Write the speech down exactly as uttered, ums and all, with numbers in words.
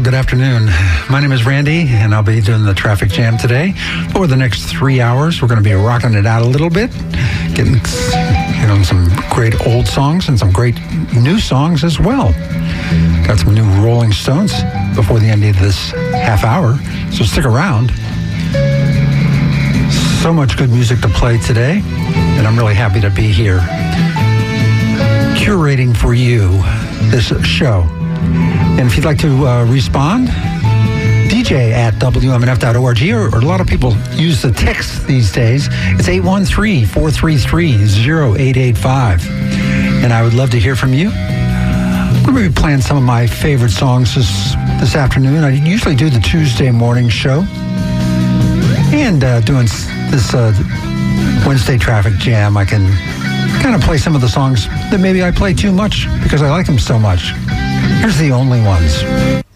good afternoon. My name is Randy, and I'll be doing the traffic jam today. For the next three hours, we're going to be rocking it out a little bit, getting you know some great old songs and some great new songs as well. Got some new Rolling Stones before the end of this half hour, so stick around. So much good music to play today, and I'm really happy to be here curating for you this show. And if you'd like to uh, respond, D J at W M N F dot org, or, or a lot of people use the text these days. It's eight one three, four three three, zero eight eight five. And I would love to hear from you. We're going to be playing some of my favorite songs this, this afternoon. I usually do the Tuesday morning show. And uh, doing this uh, Wednesday traffic jam, I can kind of play some of the songs that maybe I play too much because I like them so much. Here's the only ones.